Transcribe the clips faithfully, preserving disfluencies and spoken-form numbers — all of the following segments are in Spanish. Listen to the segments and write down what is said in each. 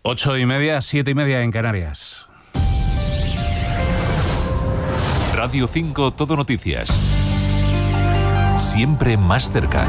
Ocho y media, siete y media en Canarias. Radio cinco Todo Noticias. Siempre más cerca.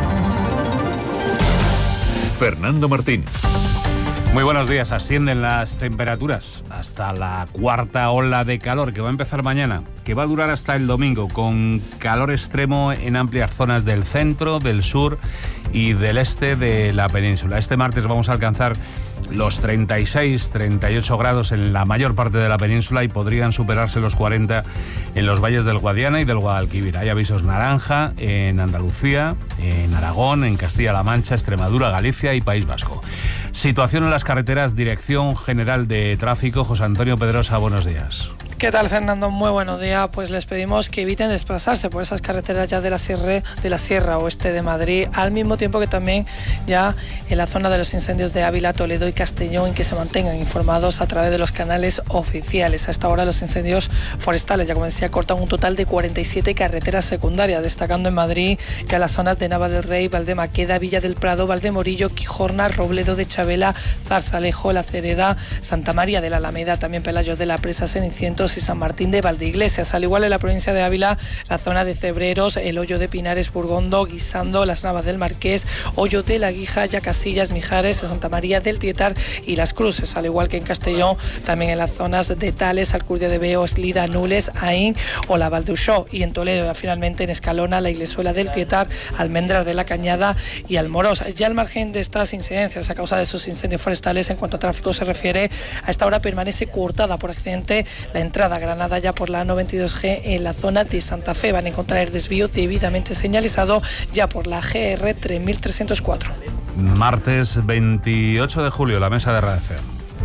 Fernando Martín. Muy buenos días. Ascienden las temperaturas hasta la cuarta ola de calor que va a empezar mañana, que va a durar hasta el domingo, con calor extremo en amplias zonas del centro, del sur y del este de la península. Este martes vamos a alcanzar los treinta y seis, treinta y ocho grados en la mayor parte de la península y podrían superarse los cuarenta en los valles del Guadiana y del Guadalquivir. Hay avisos naranja en Andalucía, en Aragón, en Castilla-La Mancha, Extremadura, Galicia y País Vasco. Situación en las carreteras, Dirección General de Tráfico. José Antonio Pedrosa, buenos días. ¿Qué tal, Fernando? Muy buenos días. Pues les pedimos que eviten desplazarse por esas carreteras ya de la sierra, de la Sierra Oeste de Madrid, al mismo tiempo que también ya en la zona de los incendios de Ávila, Toledo y Castellón, que se mantengan informados a través de los canales oficiales. A esta hora los incendios forestales, ya como decía, cortan un total de cuarenta y siete carreteras secundarias, destacando en Madrid ya las zonas de Nava del Rey, Valdemaqueda, Villa del Prado, Valdemorillo, Quijorna, Robledo de Chabela, Zarzalejo, La Cereda, Santa María de la Alameda, también Pelayos de la Presa, Cenicientos y San Martín de Valdeiglesias. Al igual en la provincia de Ávila, la zona de Cebreros, el Hoyo de Pinares, Burgondo, Guisando, las Navas del Marqués, Hoyo de la Guija, Yacasillas, Mijares, Santa María del Tietar y Las Cruces. Al igual que en Castellón, también en las zonas de Tales, Alcurdia de Veo, Eslida, Nules, Aín o la Valduxó. Y en Toledo, finalmente en Escalona, la Iglesuela del Tietar, Almendras de la Cañada y Almorós. Ya al margen de estas incidencias a causa de esos incendios forestales, en cuanto a tráfico se refiere, a esta hora permanece cortada por accidente la entrada a Granada ya por la A noventa y dos G en la zona de Santa Fe. Van a encontrar el desvío debidamente señalizado ya por la G R tres mil trescientos cuatro. Martes veintiocho de julio, la mesa de redacción.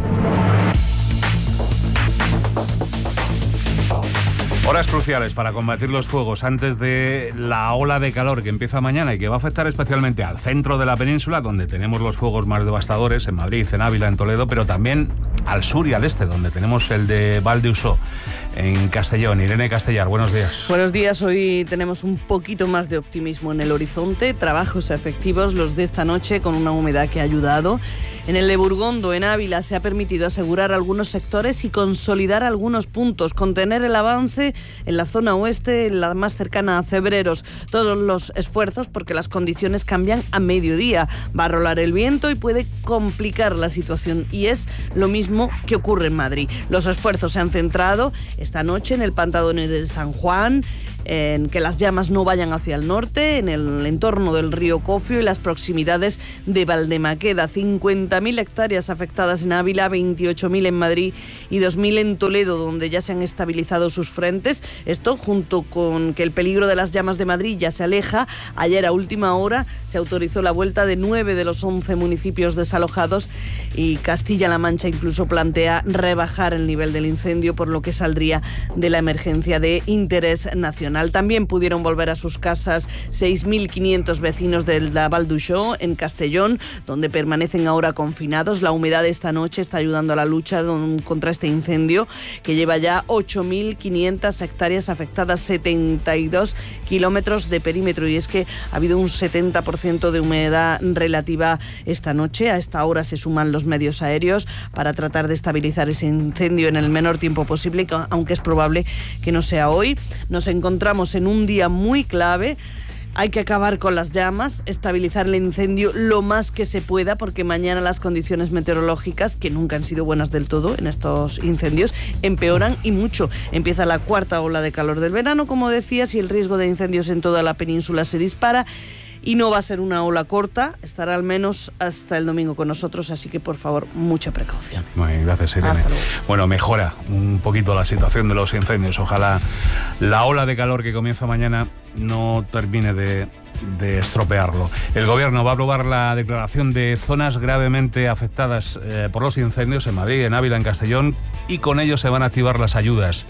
Horas cruciales para combatir los fuegos antes de la ola de calor que empieza mañana y que va a afectar especialmente al centro de la península, donde tenemos los fuegos más devastadores, en Madrid, en Ávila, en Toledo, pero también al sur y al este, donde tenemos el de Valdeusó, en Castellón. Irene Castellar, buenos días. Buenos días. Hoy tenemos un poquito más de optimismo en el horizonte. Trabajos efectivos los de esta noche con una humedad que ha ayudado. En el de Burgondo, en Ávila, se ha permitido asegurar algunos sectores y consolidar algunos puntos, contener el avance en la zona oeste, en la más cercana a Cebreros. Todos los esfuerzos porque las condiciones cambian a mediodía. Va a rolar el viento y puede complicar la situación, y es lo mismo que ocurre en Madrid. Los esfuerzos se han centrado esta noche en el pantano de San Juan, en que las llamas no vayan hacia el norte, en el entorno del río Cofio y las proximidades de Valdemaqueda. cincuenta mil hectáreas afectadas en Ávila, veintiocho mil en Madrid y dos mil en Toledo, donde ya se han estabilizado sus frentes. Esto junto con que el peligro de las llamas de Madrid ya se aleja. Ayer a última hora se autorizó la vuelta de nueve de los once municipios desalojados y Castilla-La Mancha incluso plantea rebajar el nivel del incendio, por lo que saldría de la emergencia de interés nacional. También pudieron volver a sus casas seis mil quinientos vecinos de la Valduxó, en Castellón, donde permanecen ahora confinados. La humedad de esta noche está ayudando a la lucha contra este incendio, que lleva ya ocho mil quinientas hectáreas afectadas, setenta y dos kilómetros de perímetro. Y es que ha habido un setenta por ciento de humedad relativa esta noche. A esta hora se suman los medios aéreos para tratar de estabilizar ese incendio en el menor tiempo posible, aunque es probable que no sea hoy. Nos encontramos en un día muy clave. Hay que acabar con las llamas, estabilizar el incendio lo más que se pueda, porque mañana las condiciones meteorológicas, que nunca han sido buenas del todo en estos incendios, empeoran y mucho. Empieza la cuarta ola de calor del verano, como decías, y el riesgo de incendios en toda la península se dispara. Y no va a ser una ola corta, estará al menos hasta el domingo con nosotros, así que por favor, mucha precaución. Muy bien, gracias, Irene. Bueno, mejora un poquito la situación de los incendios. Ojalá la ola de calor que comienza mañana no termine de, de estropearlo. El Gobierno va a aprobar la declaración de zonas gravemente afectadas eh, por los incendios en Madrid, en Ávila, en Castellón, y con ello se van a activar las ayudas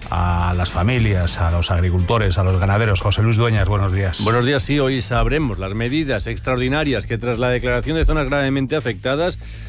a las familias, a los agricultores, a los ganaderos. José Luis Dueñas, buenos días. Buenos días, sí, hoy sabremos las medidas extraordinarias que tras la declaración de zonas gravemente afectadas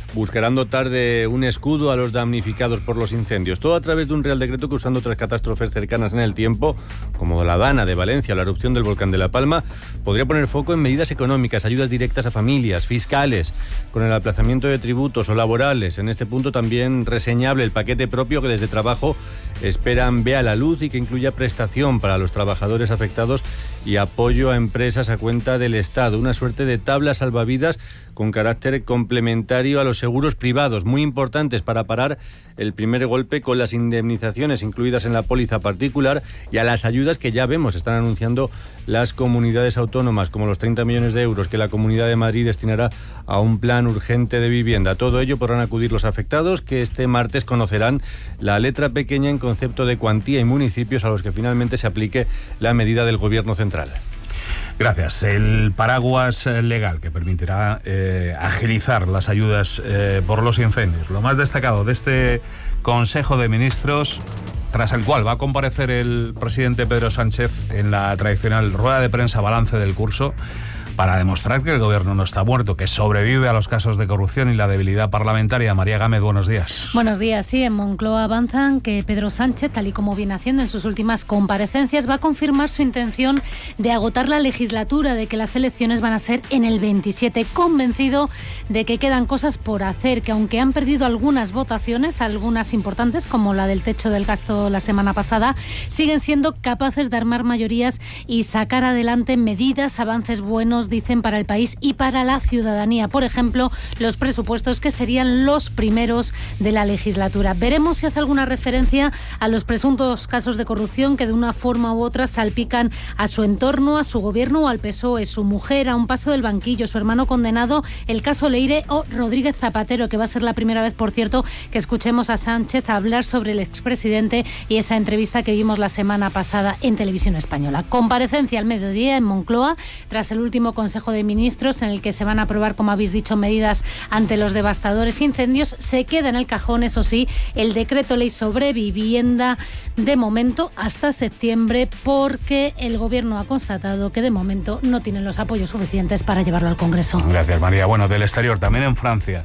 buscarán dotar de un escudo a los damnificados por los incendios. Todo a través de un Real Decreto que, usando otras catástrofes cercanas en el tiempo, como la Dana de Valencia o la erupción del volcán de La Palma, podría poner foco en medidas económicas, ayudas directas a familias, fiscales, con el aplazamiento de tributos o laborales. En este punto también reseñable el paquete propio que desde Trabajo esperan vea la luz y que incluya prestación para los trabajadores afectados y apoyo a empresas a cuenta del Estado. Una suerte de tabla salvavidas con carácter complementario a los seguros privados, muy importantes para parar el primer golpe con las indemnizaciones incluidas en la póliza particular y a las ayudas que ya vemos están anunciando las comunidades autónomas, como los treinta millones de euros que la Comunidad de Madrid destinará a un plan urgente de vivienda. Todo ello podrán acudir los afectados, que este martes conocerán la letra pequeña en concepto de cuantía y municipios a los que finalmente se aplique la medida del Gobierno central. Gracias. El paraguas legal que permitirá eh, agilizar las ayudas eh, por los incendios. Lo más destacado de este Consejo de Ministros, tras el cual va a comparecer el presidente Pedro Sánchez en la tradicional rueda de prensa balance del curso, para demostrar que el gobierno no está muerto, que sobrevive a los casos de corrupción y la debilidad parlamentaria. María Gámez, buenos días. Buenos días. Sí, en Moncloa avanzan que Pedro Sánchez, tal y como viene haciendo en sus últimas comparecencias, va a confirmar su intención de agotar la legislatura, de que las elecciones van a ser en el veintisiete, convencido de que quedan cosas por hacer, que aunque han perdido algunas votaciones, algunas importantes, como la del techo del gasto la semana pasada, siguen siendo capaces de armar mayorías y sacar adelante medidas, avances buenos, dicen, para el país y para la ciudadanía. Por ejemplo, los presupuestos, que serían los primeros de la legislatura. Veremos si hace alguna referencia a los presuntos casos de corrupción que de una forma u otra salpican a su entorno, a su gobierno o al P S O E, su mujer a un paso del banquillo, su hermano condenado, el caso Leire o Rodríguez Zapatero, que va a ser la primera vez, por cierto, que escuchemos a Sánchez hablar sobre el expresidente y esa entrevista que vimos la semana pasada en Televisión Española. Comparecencia al mediodía en Moncloa, tras el último Consejo de Ministros, en el que se van a aprobar, como habéis dicho, medidas ante los devastadores incendios. Se queda en el cajón, eso sí, el decreto ley sobre vivienda, de momento hasta septiembre, porque el Gobierno ha constatado que de momento no tienen los apoyos suficientes para llevarlo al Congreso. Gracias, María. Bueno, del exterior, también en Francia,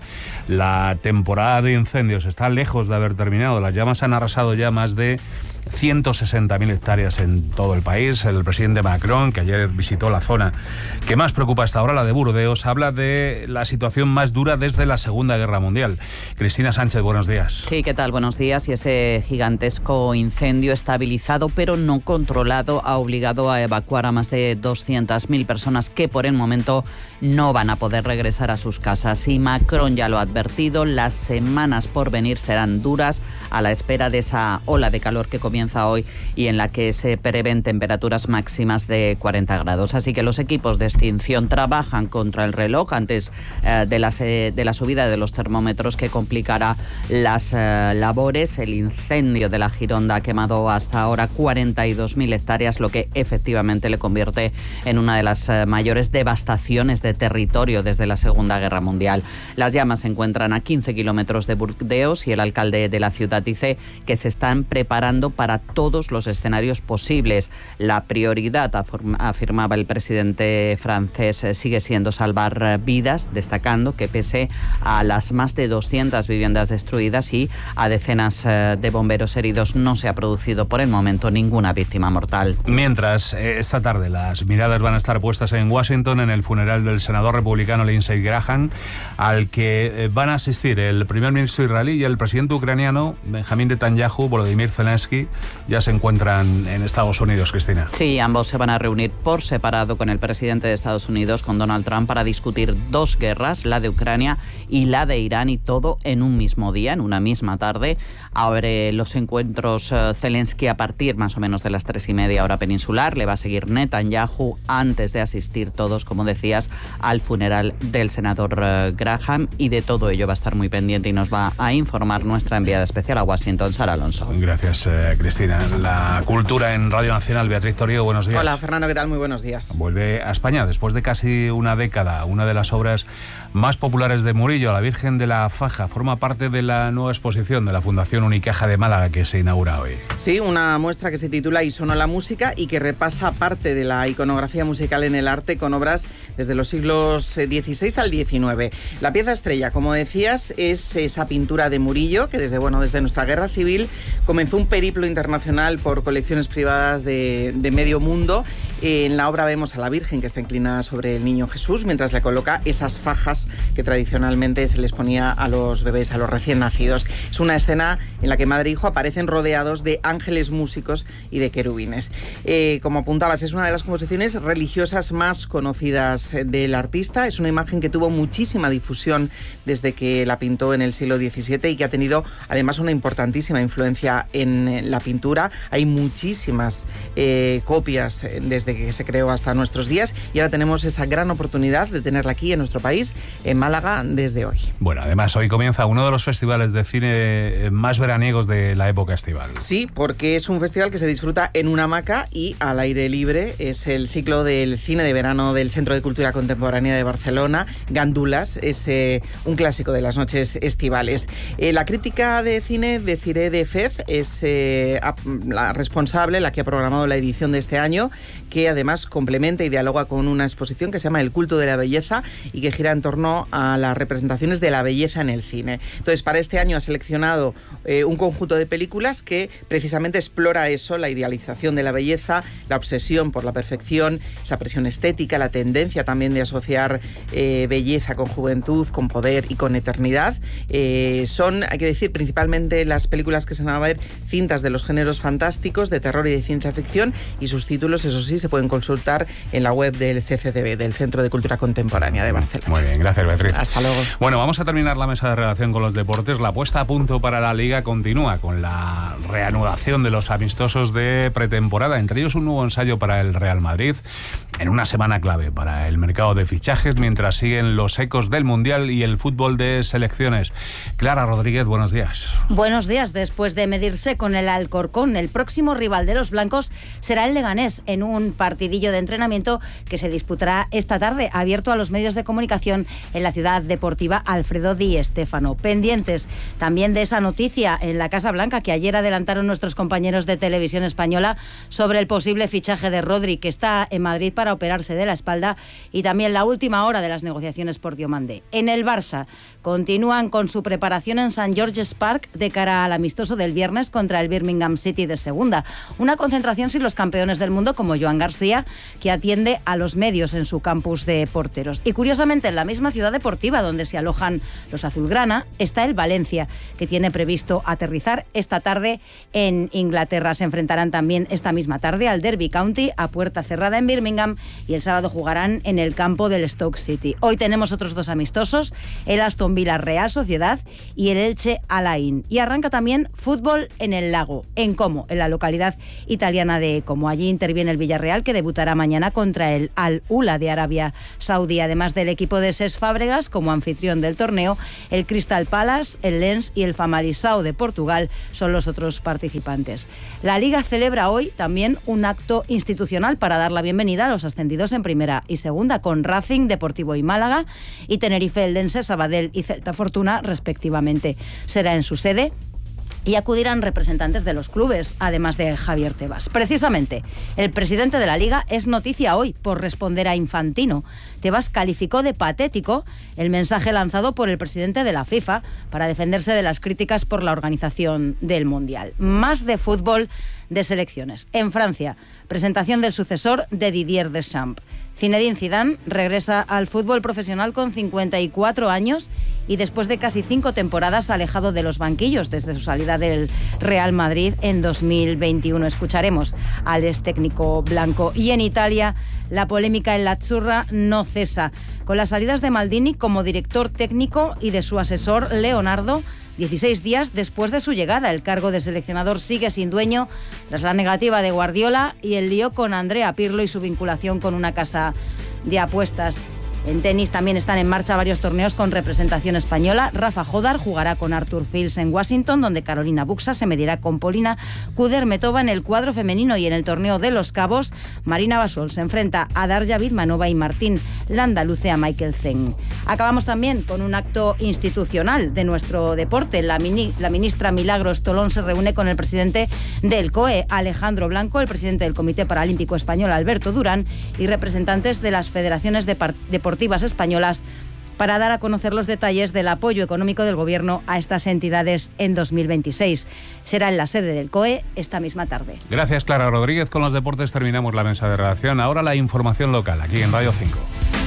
la temporada de incendios está lejos de haber terminado. Las llamas han arrasado ya más de ciento sesenta mil hectáreas en todo el país. El presidente Macron, que ayer visitó la zona que más preocupa hasta ahora, la de Burdeos, habla de la situación más dura desde la Segunda Guerra Mundial. Cristina Sánchez, buenos días. Sí, ¿qué tal? Buenos días. Y ese gigantesco incendio estabilizado pero no controlado ha obligado a evacuar a más de doscientas mil personas que por el momento no van a poder regresar a sus casas. Y Macron ya lo ha advertido, las semanas por venir serán duras a la espera de esa ola de calor que comienza hoy y en la que se prevén temperaturas máximas de cuarenta grados. Así que los equipos de extinción trabajan contra el reloj antes eh, de, la, de la subida de los termómetros, que complicará las eh, labores. El incendio de la Gironda ha quemado hasta ahora cuarenta y dos mil hectáreas, lo que efectivamente le convierte en una de las eh, mayores devastaciones de territorio desde la Segunda Guerra Mundial. Las llamas se encuentran a quince kilómetros de Burdeos y el alcalde de la ciudad dice que se están preparando para todos los escenarios posibles. La prioridad, afirmaba el presidente francés, sigue siendo salvar vidas, destacando que pese a las más de doscientas viviendas destruidas y a decenas de bomberos heridos, no se ha producido por el momento ninguna víctima mortal. Mientras, esta tarde las miradas van a estar puestas en Washington en el funeral del senador republicano Lindsey Graham, al que van a asistir el primer ministro israelí y el presidente ucraniano Benjamin Netanyahu. Volodymyr Zelensky ya se encuentran en Estados Unidos, Cristina. Sí, ambos se van a reunir por separado con el presidente de Estados Unidos, con Donald Trump, para discutir dos guerras, la de Ucrania y la de Irán, y todo en un mismo día, en una misma tarde. Abre los encuentros uh, Zelensky a partir más o menos de las tres y media hora peninsular. Le va a seguir Netanyahu antes de asistir todos, como decías, al funeral del senador uh, Graham, y de todo ello va a estar muy pendiente y nos va a informar nuestra enviada especial a Washington, Sara Alonso. Gracias, eh, Cristina. La cultura en Radio Nacional, Beatriz Toriego, buenos días. Hola, Fernando, ¿qué tal? Muy buenos días. Vuelve a España después de casi una década, una de las obras más populares de Murillo, la Virgen de la Faja, forma parte de la nueva exposición de la Fundación Unicaja de Málaga que se inaugura hoy. Sí, una muestra que se titula Y sonó la música y que repasa parte de la iconografía musical en el arte con obras desde los siglos dieciséis al diecinueve. La pieza estrella, como decías, es esa pintura de Murillo que desde, bueno, desde nuestra guerra civil comenzó un periplo internacional por colecciones privadas de, de medio mundo. En la obra vemos a la Virgen que está inclinada sobre el niño Jesús mientras le coloca esas fajas que tradicionalmente se les ponía a los bebés, a los recién nacidos. Es una escena en la que madre e hijo aparecen rodeados de ángeles músicos y de querubines. Eh, como apuntabas, es una de las composiciones religiosas más conocidas del artista. Es una imagen que tuvo muchísima difusión desde que la pintó en el siglo diecisiete y que ha tenido además una importantísima influencia en la pintura. Hay muchísimas eh, copias desde que se creó hasta nuestros días y ahora tenemos esa gran oportunidad de tenerla aquí en nuestro país, en Málaga, desde hoy. Bueno, además hoy comienza uno de los festivales de cine más veraniegos de la época estival. Sí, porque es un festival que se disfruta en una hamaca y al aire libre. Es el ciclo del cine de verano del Centro de Cultura Contemporánea de Barcelona, Gandulas. Es eh, un clásico de las noches estivales. Eh, la crítica de cine de Siré de Fez es eh, la responsable, la que ha programado la edición de este año, que además complementa y dialoga con una exposición que se llama El culto de la belleza y que gira en torno a las representaciones de la belleza en el cine. Entonces, para este año ha seleccionado eh, un conjunto de películas que precisamente explora eso, la idealización de la belleza, la obsesión por la perfección, esa presión estética, la tendencia también de asociar eh, belleza con juventud, con poder y con eternidad. Eh, son, hay que decir, principalmente las películas que se van a ver cintas de los géneros fantásticos, de terror y de ciencia ficción, y sus títulos, eso sí, se pueden consultar en la web del C C C B, del Centro de Cultura Contemporánea de Barcelona. Muy bien, gracias, Beatriz. Hasta luego. Bueno, vamos a terminar la mesa de relación con los deportes. La puesta a punto para la Liga continúa con la reanudación de los amistosos de pretemporada, entre ellos un nuevo ensayo para el Real Madrid, en una semana clave para el mercado de fichajes, mientras siguen los ecos del Mundial y el fútbol de selecciones. Clara Rodríguez, buenos días. Buenos días. Después de medirse con el Alcorcón, el próximo rival de los blancos será el Leganés, en un partidillo de entrenamiento que se disputará esta tarde, abierto a los medios de comunicación en la ciudad deportiva Alfredo Di Stéfano. Pendientes también de esa noticia en la Casa Blanca que ayer adelantaron nuestros compañeros de Televisión Española sobre el posible fichaje de Rodri, que está en Madrid para operarse de la espalda, y también la última hora de las negociaciones por Diomandé. En el Barça continúan con su preparación en Saint George's Park de cara al amistoso del viernes contra el Birmingham City de segunda. Una concentración sin los campeones del mundo como Joan García, que atiende a los medios en su campus de porteros. Y curiosamente, en la misma ciudad deportiva donde se alojan los azulgrana está el Valencia, que tiene previsto aterrizar esta tarde en Inglaterra. Se enfrentarán también esta misma tarde al Derby County a puerta cerrada en Birmingham y el sábado jugarán en el campo del Stoke City. Hoy tenemos otros dos amistosos, el Aston Villa Real Sociedad y el Elche Alain. Y arranca también fútbol en el Lago, en Como, en la localidad italiana de Como. Allí interviene el Villarreal, que debutará mañana contra el Al-Ula de Arabia Saudí. Además del equipo de Cés Fábregas como anfitrión del torneo, el Crystal Palace, el Lens y el Famalicão de Portugal son los otros participantes. La Liga celebra hoy también un acto institucional para dar la bienvenida a los ascendidos en primera y segunda, con Racing, Deportivo y Málaga, y Tenerife, Eldense, Sabadell y Celta Fortuna respectivamente. Será en su sede y acudirán representantes de los clubes, además de Javier Tebas. Precisamente, el presidente de la Liga es noticia hoy por responder a Infantino. Tebas calificó de patético el mensaje lanzado por el presidente de la FIFA para defenderse de las críticas por la organización del Mundial. Más de fútbol de selecciones. En Francia, presentación del sucesor de Didier Deschamps. Zinedine Zidane regresa al fútbol profesional con cincuenta y cuatro años y después de casi cinco temporadas alejado de los banquillos desde su salida del Real Madrid en dos mil veintiuno. Escucharemos al ex técnico blanco. Y en Italia, la polémica en la Azzurra no cesa, con las salidas de Maldini como director técnico y de su asesor Leonardo. dieciséis días después de su llegada, el cargo de seleccionador sigue sin dueño tras la negativa de Guardiola y el lío con Andrea Pirlo y su vinculación con una casa de apuestas. En tenis también están en marcha varios torneos con representación española. Rafa Jodar jugará con Arthur Fields en Washington, donde Carolina Buxa se medirá con Polina Kudermetova en el cuadro femenino, y en el torneo de Los Cabos, Marina Basol se enfrenta a Darja Vidmanova y Martín Landaluce a Michael Zeng. Acabamos también con un acto institucional de nuestro deporte. La, mini, la ministra Milagros Tolón se reúne con el presidente del C O E, Alejandro Blanco, el presidente del Comité Paralímpico Español, Alberto Durán, y representantes de las federaciones deportivas españolas para dar a conocer los detalles del apoyo económico del Gobierno a estas entidades en dos mil veintiséis. Será en la sede del C O E esta misma tarde. Gracias, Clara Rodríguez. Con los deportes terminamos la mesa de redacción. Ahora la información local, aquí en Radio cinco.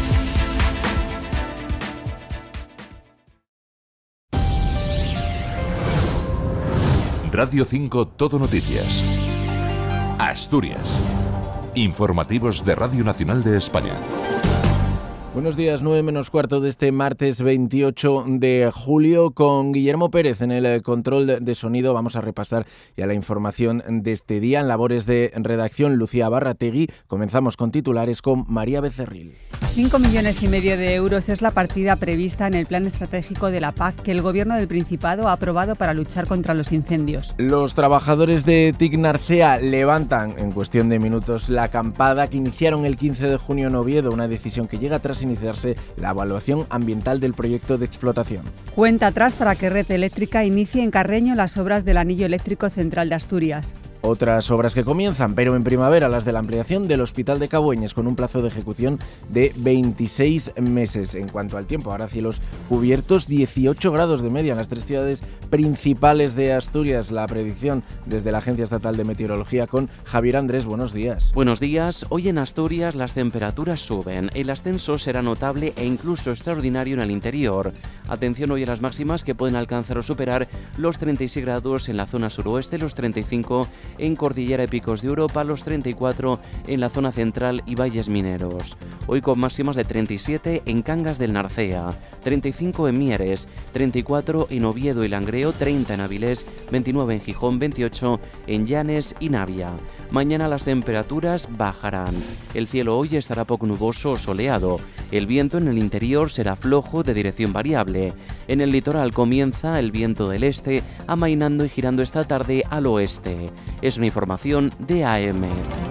Radio cinco Todo Noticias. Asturias. Informativos de Radio Nacional de España. Buenos días, nueve menos cuarto de este martes veintiocho de julio, con Guillermo Pérez en el control de sonido. Vamos a repasar ya la información de este día. En labores de redacción, Lucía Barrategui. Comenzamos con titulares con María Becerril. Cinco millones y medio de euros es la partida prevista en el plan estratégico de la P A C que el Gobierno del Principado ha aprobado para luchar contra los incendios. Los trabajadores de T I C Narcea levantan en cuestión de minutos la acampada que iniciaron el quince de junio en Oviedo, una decisión que llega tras iniciarse la evaluación ambiental del proyecto de explotación. Cuenta atrás para que Red Eléctrica inicie en Carreño las obras del anillo eléctrico central de Asturias. Otras obras que comienzan, pero en primavera, las de la ampliación del Hospital de Cabueñes, con un plazo de ejecución de veintiséis meses. En cuanto al tiempo, ahora cielos cubiertos, dieciocho grados de media en las tres ciudades principales de Asturias. La predicción desde la Agencia Estatal de Meteorología con Javier Andrés. Buenos días. Buenos días. Hoy en Asturias las temperaturas suben. El ascenso será notable e incluso extraordinario en el interior. Atención hoy a las máximas, que pueden alcanzar o superar los treinta y seis grados en la zona suroeste, los treinta y cinco en Cordillera y Picos de Europa, los treinta y cuatro en la zona central y valles mineros. Hoy con máximas de treinta y siete en Cangas del Narcea, treinta y cinco en Mieres, treinta y cuatro en Oviedo y Langreo, treinta en Avilés, veintinueve en Gijón, veintiocho en Llanes y Navia. Mañana las temperaturas bajarán. El cielo hoy estará poco nuboso o soleado. El viento en el interior será flojo de dirección variable. En el litoral comienza el viento del este, amainando y girando esta tarde al oeste. Es una información de A M.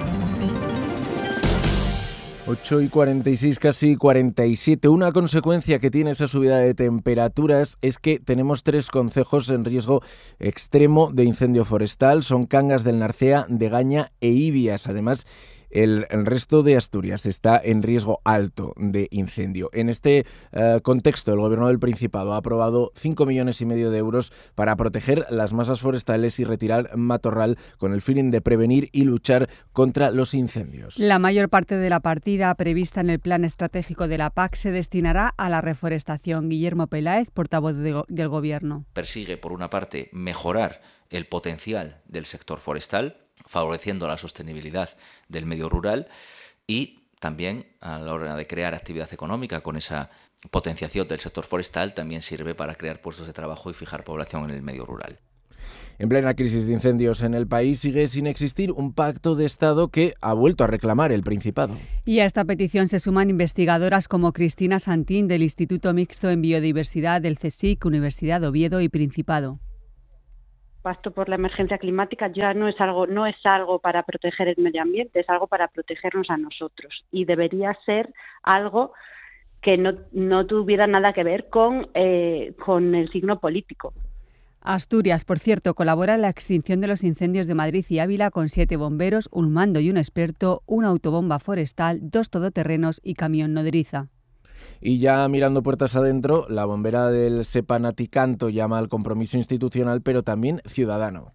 ocho y cuarenta y seis, casi cuarenta y siete. Una consecuencia que tiene esa subida de temperaturas es que tenemos tres concejos en riesgo extremo de incendio forestal. Son Cangas del Narcea, Degaña e Ibias. Además, El, el resto de Asturias está en riesgo alto de incendio. En este uh, contexto, el Gobierno del Principado ha aprobado cinco millones y medio de euros para proteger las masas forestales y retirar matorral con el fin de prevenir y luchar contra los incendios. La mayor parte de la partida prevista en el Plan Estratégico de la P A C se destinará a la reforestación. Guillermo Peláez, portavoz de, del Gobierno. Persigue, por una parte, mejorar el potencial del sector forestal, favoreciendo la sostenibilidad del medio rural, y también a la hora de crear actividad económica con esa potenciación del sector forestal también sirve para crear puestos de trabajo y fijar población en el medio rural. En plena crisis de incendios en el país sigue sin existir un pacto de Estado que ha vuelto a reclamar el Principado. Y a esta petición se suman investigadoras como Cristina Santín del Instituto Mixto en Biodiversidad del CSIC, Universidad de Oviedo y Principado. Pacto por la emergencia climática ya no es algo no es algo para proteger el medio ambiente, es algo para protegernos a nosotros, y debería ser algo que no, no tuviera nada que ver con, eh, con el signo político. Asturias, por cierto, colabora en la extinción de los incendios de Madrid y Ávila con siete bomberos, un mando y un experto, una autobomba forestal, dos todoterrenos y camión nodriza. Y ya mirando puertas adentro, la bombera del Sepanaticanto llama al compromiso institucional, pero también ciudadano.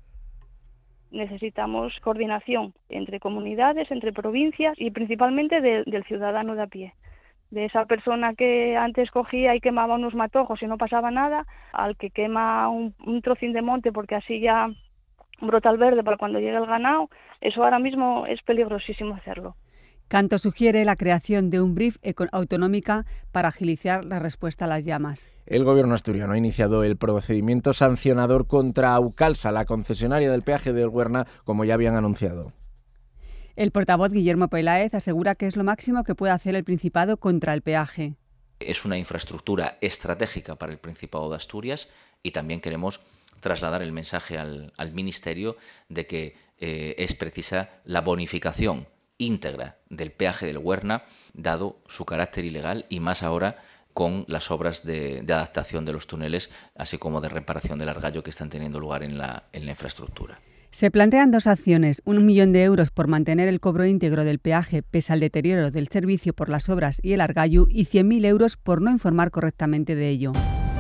Necesitamos coordinación entre comunidades, entre provincias y principalmente de, del ciudadano de a pie. De esa persona que antes cogía y quemaba unos matojos y no pasaba nada, al que quema un, un trocín de monte porque así ya brota el verde para cuando llegue el ganado. Eso ahora mismo es peligrosísimo hacerlo. Canto sugiere la creación de un brief autonómica para agilizar la respuesta a las llamas. El Gobierno asturiano ha iniciado el procedimiento sancionador contra Aucalsa, la concesionaria del peaje del Huerna, como ya habían anunciado. El portavoz Guillermo Peláez asegura que es lo máximo que puede hacer el Principado contra el peaje. Es una infraestructura estratégica para el Principado de Asturias y también queremos trasladar el mensaje al, al Ministerio de que eh, es precisa la bonificación íntegra del peaje del Huerna, dado su carácter ilegal y más ahora con las obras de, de adaptación de los túneles, así como de reparación del argallo que están teniendo lugar en la, en la infraestructura. Se plantean dos acciones, un millón de euros por mantener el cobro íntegro del peaje pese al deterioro del servicio por las obras y el argallo y cien mil euros por no informar correctamente de ello.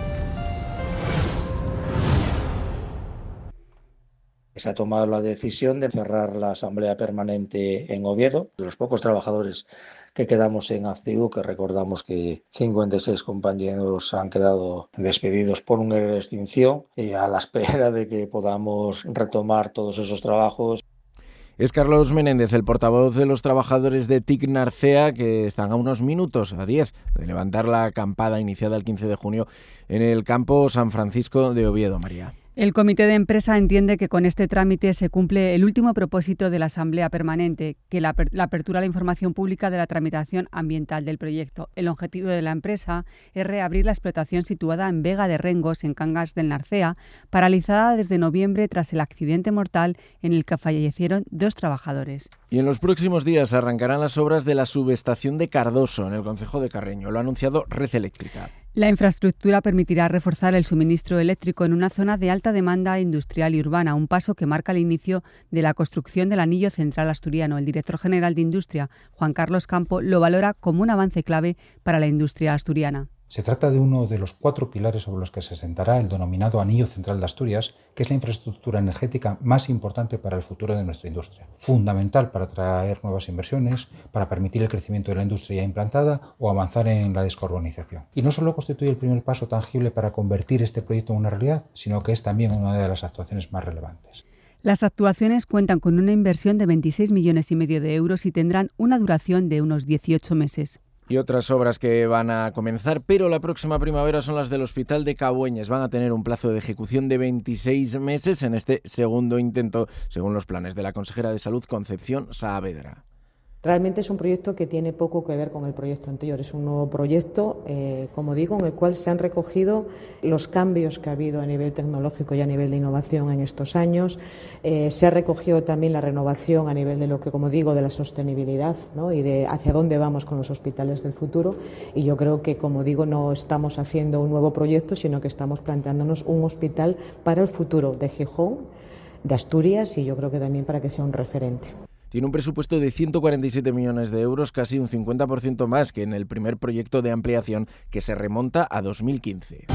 Se ha tomado la decisión de cerrar la asamblea permanente en Oviedo. De los pocos trabajadores que quedamos en Acciu, que recordamos que cincuenta y seis compañeros han quedado despedidos por un E R E de extinción, y a la espera de que podamos retomar todos esos trabajos. Es Carlos Menéndez, el portavoz de los trabajadores de T I C Narcea, que están a unos minutos, a diez, de levantar la acampada iniciada el quince de junio en el campo San Francisco de Oviedo, María. El comité de empresa entiende que con este trámite se cumple el último propósito de la Asamblea Permanente, que la, la apertura a la información pública de la tramitación ambiental del proyecto. El objetivo de la empresa es reabrir la explotación situada en Vega de Rengos, en Cangas del Narcea, paralizada desde noviembre tras el accidente mortal en el que fallecieron dos trabajadores. Y en los próximos días arrancarán las obras de la subestación de Cardoso, en el concejo de Carreño. Lo ha anunciado Red Eléctrica. La infraestructura permitirá reforzar el suministro eléctrico en una zona de alta demanda industrial y urbana, un paso que marca el inicio de la construcción del anillo central asturiano. El director general de Industria, Juan Carlos Campo, lo valora como un avance clave para la industria asturiana. Se trata de uno de los cuatro pilares sobre los que se sentará el denominado Anillo Central de Asturias, que es la infraestructura energética más importante para el futuro de nuestra industria. Fundamental para atraer nuevas inversiones, para permitir el crecimiento de la industria ya implantada o avanzar en la descarbonización. Y no solo constituye el primer paso tangible para convertir este proyecto en una realidad, sino que es también una de las actuaciones más relevantes. Las actuaciones cuentan con una inversión de veintiséis millones y medio de euros y tendrán una duración de unos dieciocho meses. Y otras obras que van a comenzar, pero la próxima primavera, son las del Hospital de Cabueñes. Van a tener un plazo de ejecución de veintiséis meses en este segundo intento, según los planes de la consejera de Salud, Concepción Saavedra. Realmente es un proyecto que tiene poco que ver con el proyecto anterior. Es un nuevo proyecto, eh, como digo, en el cual se han recogido los cambios que ha habido a nivel tecnológico y a nivel de innovación en estos años. Eh, se ha recogido también la renovación a nivel de lo que, como digo, de la sostenibilidad, ¿no? Y de hacia dónde vamos con los hospitales del futuro. Y yo creo que, como digo, no estamos haciendo un nuevo proyecto, sino que estamos planteándonos un hospital para el futuro de Gijón, de Asturias, y yo creo que también para que sea un referente. Tiene un presupuesto de ciento cuarenta y siete millones de euros, casi un cincuenta por ciento más que en el primer proyecto de ampliación, que se remonta a dos mil quince.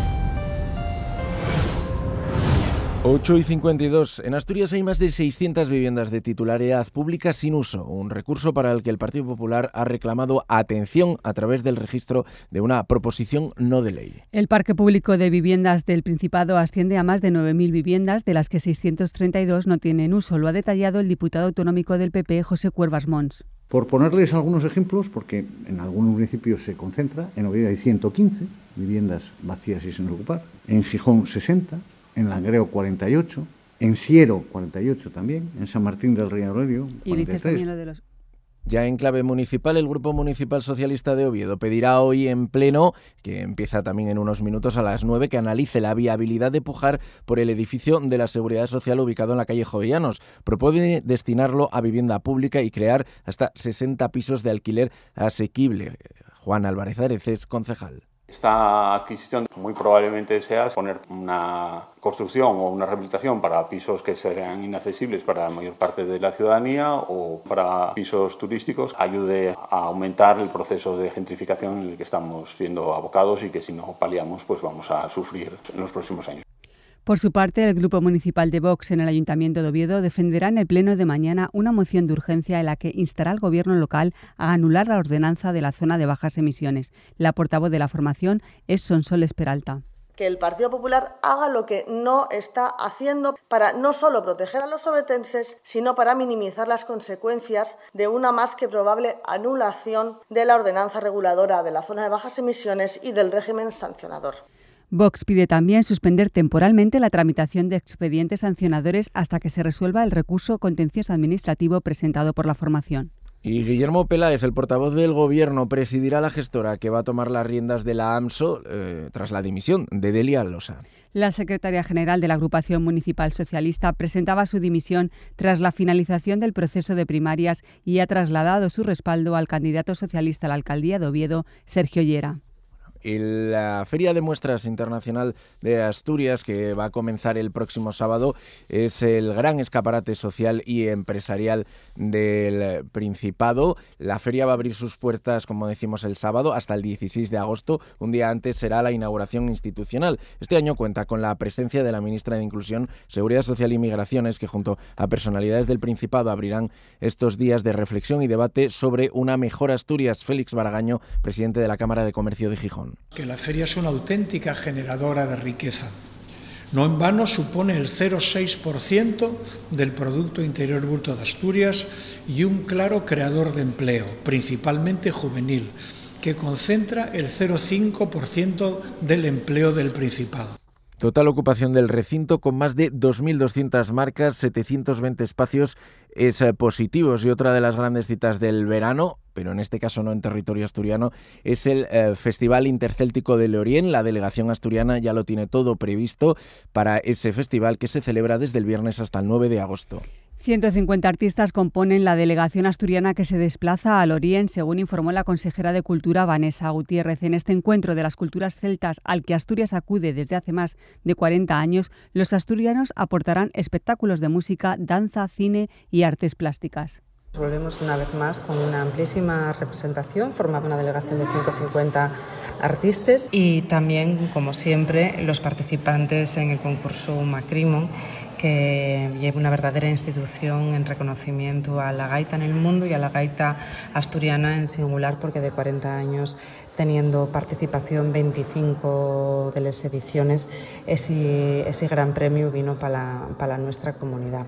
ocho y cincuenta y dos. En Asturias hay más de seiscientas viviendas de titularidad pública sin uso, un recurso para el que el Partido Popular ha reclamado atención a través del registro de una proposición no de ley. El parque público de viviendas del Principado asciende a más de nueve mil viviendas, de las que seiscientas treinta y dos no tienen uso. Lo ha detallado el diputado autonómico del P P, José Cuervas Mons. Por ponerles algunos ejemplos, porque en algunos municipios se concentra, en Oviedo hay ciento quince viviendas vacías y sin ocupar, en Gijón sesenta, en Langreo cuarenta y ocho, en Siero cuarenta y ocho también, en San Martín del Río Aurelio cuarenta y tres. Y dices también lo de los... Ya en clave municipal, el Grupo Municipal Socialista de Oviedo pedirá hoy en pleno, que empieza también en unos minutos a las nueve, que analice la viabilidad de pujar por el edificio de la Seguridad Social ubicado en la calle Jovellanos. Propone destinarlo a vivienda pública y crear hasta sesenta pisos de alquiler asequible. Juan Álvarez Árez es concejal. Esta adquisición muy probablemente sea poner una construcción o una rehabilitación para pisos que sean inaccesibles para la mayor parte de la ciudadanía o para pisos turísticos, ayude a aumentar el proceso de gentrificación en el que estamos siendo abocados y que si no paliamos pues vamos a sufrir en los próximos años. Por su parte, el Grupo Municipal de Vox en el Ayuntamiento de Oviedo defenderá en el pleno de mañana una moción de urgencia en la que instará al Gobierno local a anular la ordenanza de la zona de bajas emisiones. La portavoz de la formación es Sonsoles Peralta. Que el Partido Popular haga lo que no está haciendo para no solo proteger a los ovetenses, sino para minimizar las consecuencias de una más que probable anulación de la ordenanza reguladora de la zona de bajas emisiones y del régimen sancionador. Vox pide también suspender temporalmente la tramitación de expedientes sancionadores hasta que se resuelva el recurso contencioso administrativo presentado por la formación. Y Guillermo Peláez, el portavoz del Gobierno, presidirá la gestora que va a tomar las riendas de la AMSO eh, tras la dimisión de Delia Losa. La secretaria general de la Agrupación Municipal Socialista presentaba su dimisión tras la finalización del proceso de primarias y ha trasladado su respaldo al candidato socialista a la alcaldía de Oviedo, Sergio Llera. La Feria de Muestras Internacional de Asturias, que va a comenzar el próximo sábado, es el gran escaparate social y empresarial del Principado. La feria va a abrir sus puertas, como decimos, el sábado hasta el dieciséis de agosto. Un día antes será la inauguración institucional. Este año cuenta con la presencia de la ministra de Inclusión, Seguridad Social y Migraciones, que junto a personalidades del Principado abrirán estos días de reflexión y debate sobre una mejor Asturias. Félix Baragaño, presidente de la Cámara de Comercio de Gijón. Que la feria es una auténtica generadora de riqueza. No en vano supone el cero coma seis por ciento del Producto Interior Bruto de Asturias y un claro creador de empleo, principalmente juvenil, que concentra el cero coma cinco por ciento del empleo del Principado. Total ocupación del recinto con más de dos mil doscientas marcas, setecientos veinte espacios es, eh, positivos. Y otra de las grandes citas del verano, pero en este caso no en territorio asturiano, es el eh, Festival Intercéltico de Lorient. La delegación asturiana ya lo tiene todo previsto para ese festival que se celebra desde el viernes hasta el nueve de agosto. ciento cincuenta artistas componen la delegación asturiana que se desplaza a Lorient, según informó la consejera de Cultura Vanessa Gutiérrez. En este encuentro de las culturas celtas al que Asturias acude desde hace más de cuarenta años, los asturianos aportarán espectáculos de música, danza, cine y artes plásticas. Volvemos una vez más con una amplísima representación, formada una delegación de ciento cincuenta artistas y también, como siempre, los participantes en el concurso Macrimo, que lleva una verdadera institución en reconocimiento a la gaita en el mundo y a la gaita asturiana en singular, porque de cuarenta años teniendo participación veinticinco de las ediciones, ese, ese gran premio vino para la, para la nuestra comunidad.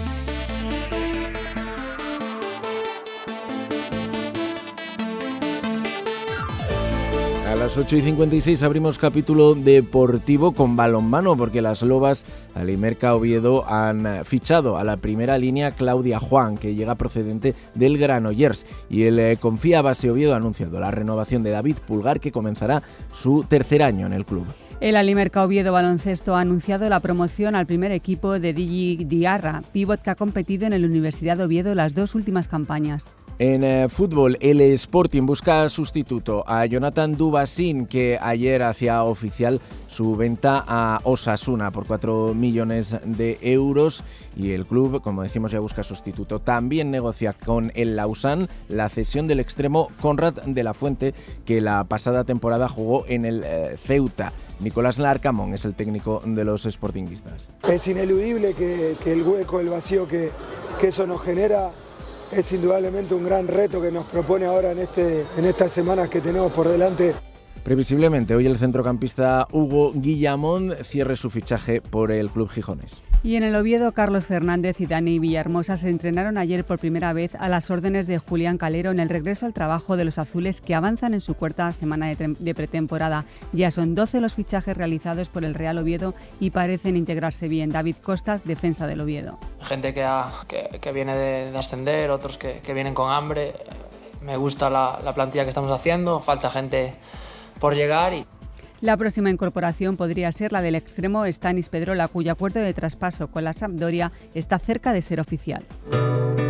A las ocho y cincuenta y seis abrimos capítulo deportivo con balonmano, porque las Lobas Alimerca Oviedo han fichado a la primera línea Claudia Juan, que llega procedente del Granollers, y el eh, Confía Base Oviedo ha anunciado la renovación de David Pulgar, que comenzará su tercer año en el club. El Alimerca Oviedo Baloncesto ha anunciado la promoción al primer equipo de Digi Diarra, pívot que ha competido en el Universidad de Oviedo las dos últimas campañas. En eh, fútbol, el Sporting busca sustituto a Jonathan Dubassin, que ayer hacía oficial su venta a Osasuna por cuatro millones de euros, y el club, como decimos, ya busca sustituto. También negocia con el Lausanne la cesión del extremo Conrad de la Fuente, que la pasada temporada jugó en el eh, Ceuta. Nicolás Larcamón es el técnico de los sportinguistas. Es ineludible que, que el hueco, el vacío que, que eso nos genera es indudablemente un gran reto que nos propone ahora en, este, en estas semanas que tenemos por delante. Previsiblemente, hoy el centrocampista Hugo Guillamón cierre su fichaje por el club gijonés. Y en el Oviedo, Carlos Fernández y Dani Villahermosa se entrenaron ayer por primera vez a las órdenes de Julián Calero en el regreso al trabajo de los azules, que avanzan en su cuarta semana de, de pretemporada. Ya son doce los fichajes realizados por el Real Oviedo y parecen integrarse bien. David Costas, defensa del Oviedo. Gente que, ha, que, que viene de, de ascender, otros que, que vienen con hambre. Me gusta la, la plantilla que estamos haciendo, falta gente por llegar. Y la próxima incorporación podría ser la del extremo Stanis Pedrola, cuyo acuerdo de traspaso con la Sampdoria está cerca de ser oficial.